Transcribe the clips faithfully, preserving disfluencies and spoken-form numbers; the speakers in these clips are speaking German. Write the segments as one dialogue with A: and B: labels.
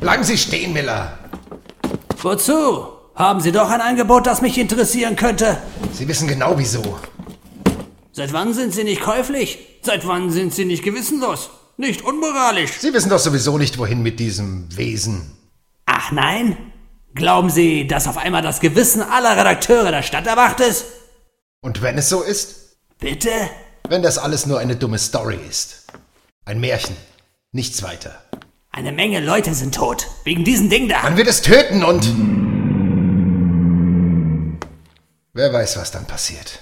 A: Bleiben Sie stehen, Miller.
B: Wozu? Haben Sie doch ein Angebot, das mich interessieren könnte?
A: Sie wissen genau wieso.
B: Seit wann sind Sie nicht käuflich? Seit wann sind Sie nicht gewissenlos? Nicht unmoralisch?
A: Sie wissen doch sowieso nicht, wohin mit diesem Wesen.
B: Ach nein? Glauben Sie, dass auf einmal das Gewissen aller Redakteure der Stadt erwacht ist?
A: Und wenn es so ist?
B: Bitte?
A: Wenn das alles nur eine dumme Story ist. Ein Märchen. Nichts weiter.
B: Eine Menge Leute sind tot. Wegen diesem Ding da.
A: Man wird es töten und... Wer weiß, was dann passiert.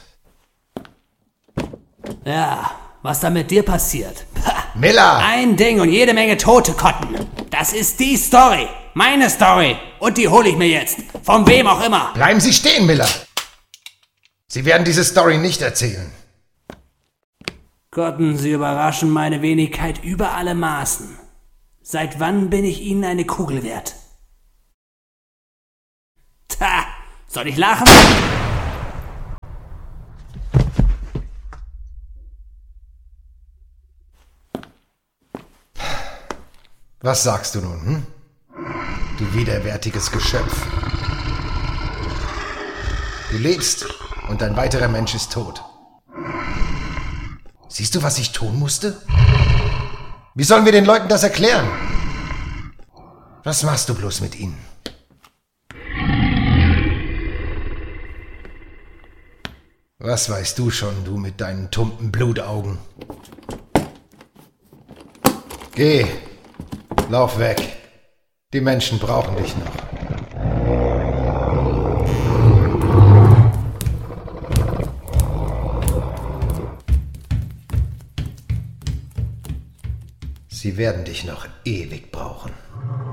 B: Ja, was da mit dir passiert. Pah.
A: Miller!
B: Ein Ding und jede Menge tote Kotten. Das ist die Story. Meine Story. Und die hole ich mir jetzt. Von wem auch immer.
A: Bleiben Sie stehen, Miller! Sie werden diese Story nicht erzählen.
B: Kotten, Sie überraschen meine Wenigkeit über alle Maßen. Seit wann bin ich Ihnen eine Kugel wert? Ta, soll ich lachen?
A: Was sagst du nun, hm? Du widerwärtiges Geschöpf. Du lebst und ein weiterer Mensch ist tot. Siehst du, was ich tun musste? Wie sollen wir den Leuten das erklären? Was machst du bloß mit ihnen? Was weißt du schon, du mit deinen tumpen Blutaugen? Geh, lauf weg. Die Menschen brauchen dich noch. Sie werden dich noch ewig brauchen.